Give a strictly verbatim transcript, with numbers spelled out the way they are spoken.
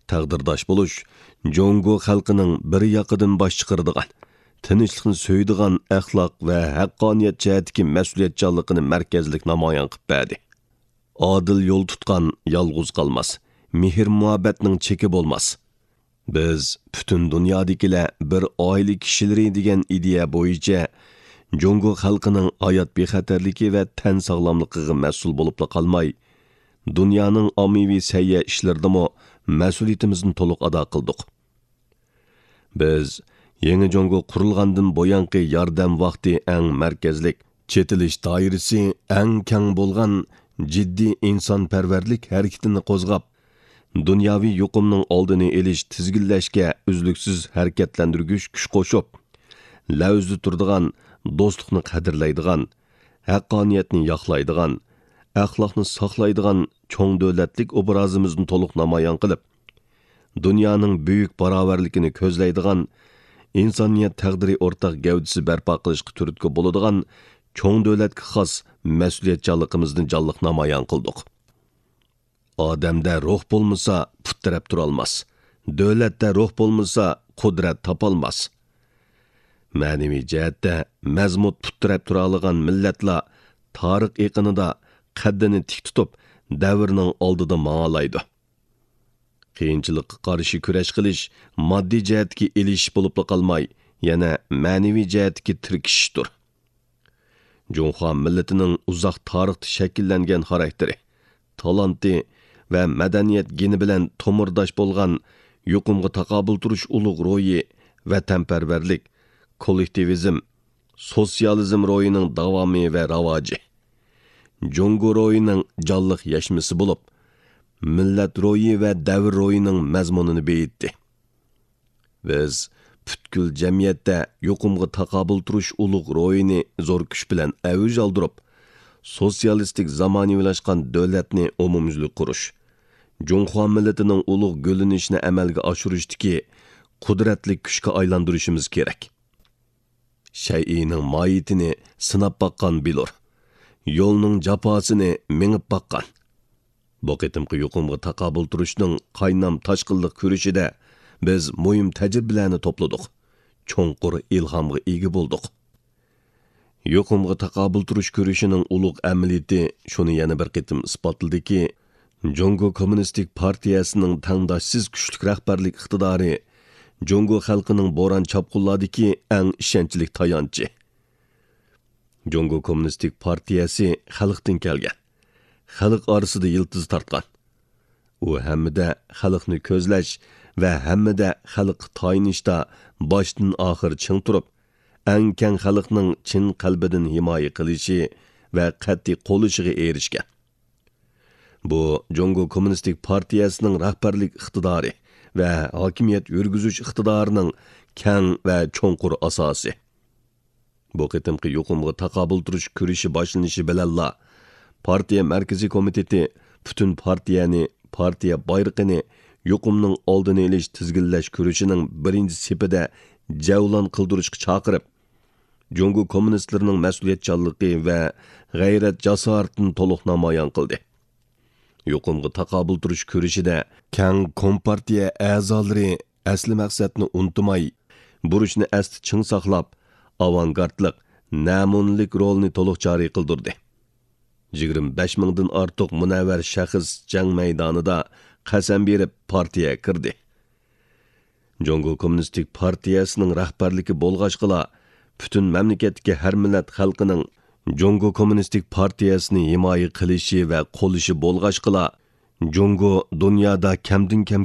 taqdirdosh bo'lish Jongo xalqining bir yoqidan bosh chiqaradigan, tinchlikni so'ydigan axloq va haqqoniyat jihatdagi mas'uliyatchanligini markazlik namoyon qilib berdi. Adil yo'l tutgan yolg'iz qolmas, mehr muhabbatning cheki bo'lmas. Biz butun dunyodikilar bir oila kishilari degan ideya bo'yicha Jongo xalqining hayot bexatarligi va tan sog'lomligiga mas'ul bo'lib qolmay, dunyoning ommaviy sayya ishlaridami mas'uliyatimizni to'liq ado qildik. Biz yangi Jongo qurilgandan bo'yanqi yordam vaqti eng markazlik, chetilish doirasi eng keng bo'lgan jiddiy insonparvarlik harakatini qo'zg'ab, dunyoviy yuqumning oldini olish tizginlashga uzluksiz harakatlantirgich kuch qo'shib, lavzda turadigan, do'stlikni qadrlaydigan, haqqoniyatni yoqlaydigan, axloqni saqlaydigan cho'ng davlatlik obrazimizni to'liq namoyon qilib, dunyoning buyuk barobarligini ko'zlaydigan, insoniyat taqdiri o'rtaq gavdisi barpo qilishga turtki bo'ladigan cho'ng davlatga xos mas'uliyatchanligimizni jonliq namoyon qildik. Odamda ruh bo'lmasa, put taraf turolmas. Davlatda ruh bo'lmasa, qudrat topolmas. Ma'naviy jihatda mazmut put taraf turadigan millatlar tarix eqinida qaddini tik tutib, davrning oldida ma'olaydi. Qiyinchilikqa qarshi kurash qilish moddiy jihatga elish bo'lib qolmay, yana ma'naviy jihatga tirkishishdir. Jonxo millatining uzoq tarixda shakllangan xarakteri, talanti va madaniyat geni bilan to'mirdosh bo'lgan yuqumga taqobil turish ulug' ro'yi, vatanparvarlik, kollektivizm, sotsializm ro'yining davomi va ravoji. Jongo ro'yining jonliq yashmisi bo'lib, millat ro'yi va davr ro'yining mazmunini beyitdi. Biz butkul jamiyatda yuqumga taqobil turish ulug' ro'yini zo'r kuch bilan avj oldirib, sotsialistik zamonaviylashgan davlatni umumyuzlik qurish, Jonxo millatining ulug' gullanishini amalga oshirishdagi qudratli kuchga aylantirishimiz kerak. Shay'ining moyitini sinab baqqan bilur, yo'lning jafosini mengib baqqan. Bu qitimqi yuqumga taqobil turishning qaynam tashqinliq kurishida biz muhim tajribalarni to'pladik, cho'nqur ilhomga ega bo'ldik. Yuqumga taqobil turish kurishining ulug' amaliyati shuni yana bir qitim isbotladiki, Jongo Kommunistik partiyasining tangdoshsiz kuchli rahbarlik iqtidori Jongo xalqining bo'ron chopqinlardagi eng ishonchli tayanchi. Jongo Kommunistik partiyasi xalqdan kelgan, xalq orasida yildiz tortgan. U hammada xalqni ko'zlash va hammada xalq tayinishda boshdan oxir ching turib, eng keng xalqning chin qalbidan himoya qilishi va qat'iy qo'lishiga erishgan. Bu Jongo Kommunistik partiyasining rahbarlik iqtidori va hokimiyat yurgizish iqtidorining keng va cho'nqur asosi. Bu qitimqi yuqumga taqobil turish kurishi boshlanishi bilanla partiya markaziy komiteti butun partiyani, partiya bayrog'ini yuqumning oldini olish tizginlash kurishining birinchi sepida javlon qildirishga chaqirib, Jongo kommunistlarining mas'uliyatchanligi va g'ayrat jasoratini to'liq namoyon qildi. Yuqumga taqobil turish kurishida keng kompartiya a'zolari asli maqsadni unutmay, burishni asti ching saqlab, avangardlik, namunlik rolni to'liq joriy qildirdi. yigirma besh mingdan ortiq munavvar shaxs jang maydonida qasam berib partiyaga kirdi. Jongo Kommunistik partiyasining rahbarligi bo'lg'achqila butun mamlakatdagi har millat xalqining Jongo Kommunistik partiyasini himoya qilishi va qo'lishi bo'lg'achqila Jongo dunyoda kamdan kam